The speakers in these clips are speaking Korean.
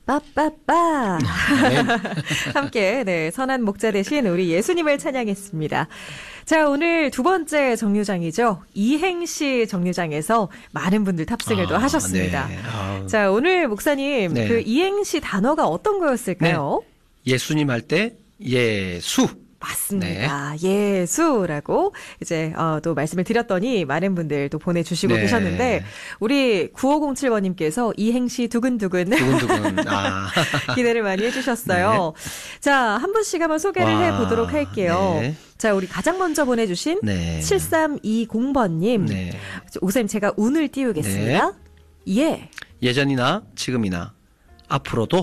빠빠빠. 함께 네, 선한 목자 대신 우리 예수님을 찬양했습니다. 자, 오늘 두 번째 정류장이죠. 이행시 정류장에서 많은 분들 탑승을 또 하셨습니다. 네. 자, 오늘 목사님 네. 그 이행시 단어가 어떤 거였을까요? 네. 예수님 할 때 예수. 맞습니다. 예수라고 이제 또 말씀을 드렸더니 많은 분들 또 보내주시고 네. 계셨는데 우리 9507번님께서 이행시 두근두근 기대를 많이 해주셨어요. 네. 자, 한 분씩 한번 소개를 해보도록 할게요. 네. 자, 우리 가장 먼저 보내주신 네. 7320번님. 네. 우선 제가 운을 띄우겠습니다. 예. 예전이나 지금이나 앞으로도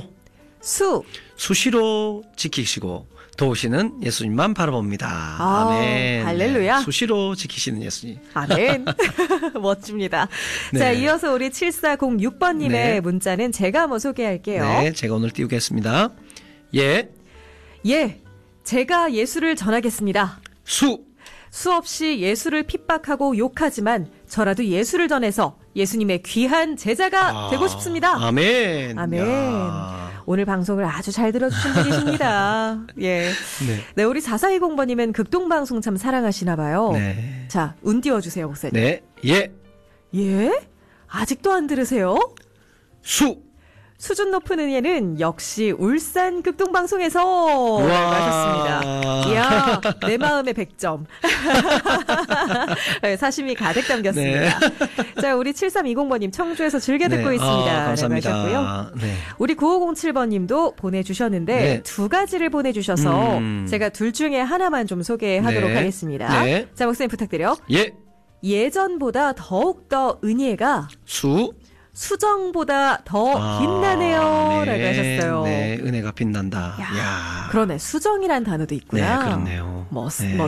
수시로 지키시고 도우시는 예수님만 바라봅니다. 아멘. 할렐루야. 수시로 지키시는 예수님. 아멘. 멋집니다. 네. 자, 이어서 우리 7406번님의 네. 문자는 제가 한번 소개할게요. 네, 제가 오늘 띄우겠습니다. 예, 제가 예수를 전하겠습니다. 수없이 예수를 핍박하고 욕하지만 저라도 예수를 전해서 예수님의 귀한 제자가 되고 싶습니다. 아멘. 아멘. 야. 오늘 방송을 아주 잘 들어주신 분이십니다. 예. 네, 우리 4420번님은 극동방송 참 사랑하시나 봐요. 네. 자, 운 띄워주세요, 목사님. 네, 예, 아직도 안 들으세요? 수준 높은 은혜는 역시 울산 극동방송에서 하셨습니다. 이야, 내 마음의 100점. 사심이 가득 담겼습니다. 네. 자, 우리 7320번님 청주에서 즐겨 듣고 있습니다. 감사합니다. 하셨고요. 네. 우리 9507번님도 보내주셨는데 네. 두 가지를 보내주셔서 제가 둘 중에 하나만 좀 소개하도록 네. 하겠습니다. 네. 자, 목사님 부탁드려. 예전보다 더욱더 은혜가 수정보다 더 빛나네요. 네. 라고 하셨어요. 네, 은혜가 빛난다. 그러네. 수정이란 단어도 있구나. 네, 그렇네요.